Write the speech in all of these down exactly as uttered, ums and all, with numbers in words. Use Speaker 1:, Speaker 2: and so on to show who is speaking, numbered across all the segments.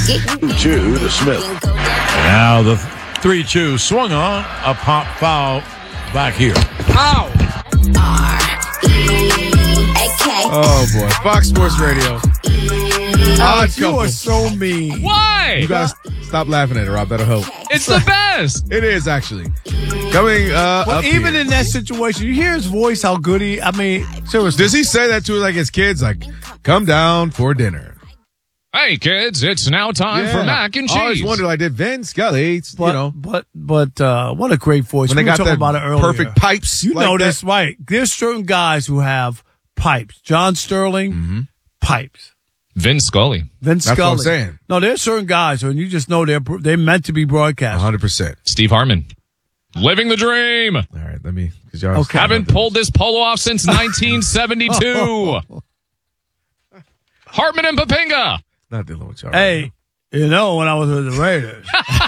Speaker 1: two to Smith.
Speaker 2: Now the three two swung on. A pop foul back here.
Speaker 3: Ow!
Speaker 4: Oh, boy. Fox Sports Radio.
Speaker 5: Alex, you are so mean.
Speaker 3: Why?
Speaker 4: You guys stop laughing at it, Rob. That'll help.
Speaker 3: It's the best.
Speaker 4: It is, actually. Coming uh,
Speaker 5: Well,
Speaker 4: up
Speaker 5: even
Speaker 4: here.
Speaker 5: in that situation, you hear his voice, how good he, I mean, seriously.
Speaker 4: Does he say that to like his kids? Like, come down for dinner.
Speaker 3: Hey, kids, it's now time for mac and cheese.
Speaker 4: I always wondered, like, did Vin Scully,
Speaker 5: But,
Speaker 4: you know,
Speaker 5: but, but, uh, what a great voice.
Speaker 4: when
Speaker 5: we
Speaker 4: they
Speaker 5: were
Speaker 4: got
Speaker 5: talking
Speaker 4: that
Speaker 5: about it earlier.
Speaker 4: perfect pipes.
Speaker 5: You
Speaker 4: like
Speaker 5: know
Speaker 4: that.
Speaker 5: this, right? There's certain guys who have pipes. John Sterling,
Speaker 4: Mm-hmm.
Speaker 5: pipes.
Speaker 3: Vin Scully.
Speaker 5: Vince
Speaker 4: That's
Speaker 5: Scully.
Speaker 4: what I'm saying.
Speaker 5: No, there's certain guys, and you just know they're they're meant to be broadcast.
Speaker 4: one hundred percent.
Speaker 3: Steve Harmon. Living the dream.
Speaker 4: All right, let me, because y'all
Speaker 5: Okay.
Speaker 3: Haven't pulled this polo off since nineteen seventy-two. Hartman and Papinga.
Speaker 4: Not dealing with y'all.
Speaker 5: Hey, you know, when I was with the Raiders,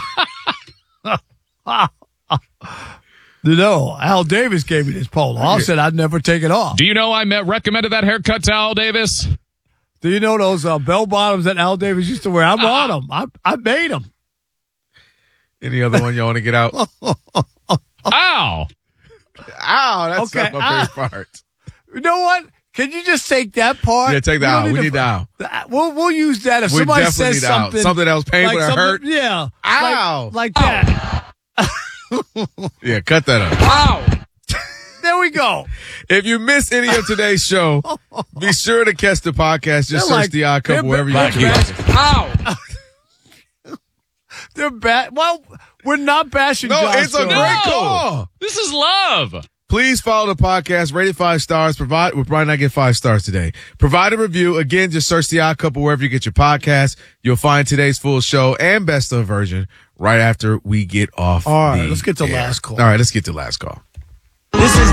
Speaker 5: you know, Al Davis gave me this polo. I said I'd never take it off.
Speaker 3: Do you know I met, recommended that haircut to Al Davis?
Speaker 5: Do you know those uh, bell bottoms that Al Davis used to wear? I bought them. I I made them.
Speaker 4: Any other one y'all want to get out?
Speaker 3: Ow.
Speaker 4: Ow, that's
Speaker 5: Okay,
Speaker 4: not my
Speaker 5: ow.
Speaker 4: favorite part.
Speaker 5: You know what? Can you just take that part?
Speaker 4: Yeah, take the
Speaker 5: You don't
Speaker 4: owl. We
Speaker 5: to-
Speaker 4: need the owl.
Speaker 5: the- We'll we'll use that if
Speaker 4: We
Speaker 5: somebody
Speaker 4: definitely
Speaker 5: says
Speaker 4: need the owl.
Speaker 5: something.
Speaker 4: Something else painful or
Speaker 5: something-
Speaker 4: hurt.
Speaker 5: Yeah.
Speaker 4: Ow.
Speaker 5: Like, like that.
Speaker 4: Yeah, cut that out.
Speaker 3: Ow.
Speaker 5: There we go.
Speaker 4: If you missed any of today's show, be sure to catch the podcast. Just
Speaker 5: They're
Speaker 4: search
Speaker 5: like-
Speaker 4: the Odd Couple
Speaker 5: they're
Speaker 4: wherever you
Speaker 5: back
Speaker 4: get your
Speaker 5: here.
Speaker 4: podcast.
Speaker 3: Ow.
Speaker 5: They're bad. Well, we're not bashing.
Speaker 4: No,
Speaker 5: John
Speaker 4: it's a
Speaker 5: Sterling.
Speaker 4: great
Speaker 3: No.
Speaker 4: call.
Speaker 3: This is love.
Speaker 4: Please follow the podcast, rate it five stars. Provide, we'll probably not get five stars today. Provide a review. Again, just search the Odd Couple wherever you get your podcast. You'll find today's full show and best of version right after we get off.
Speaker 5: All right,
Speaker 4: the
Speaker 5: let's get to
Speaker 4: air.
Speaker 5: last call.
Speaker 4: All right, let's get to last call.
Speaker 6: This is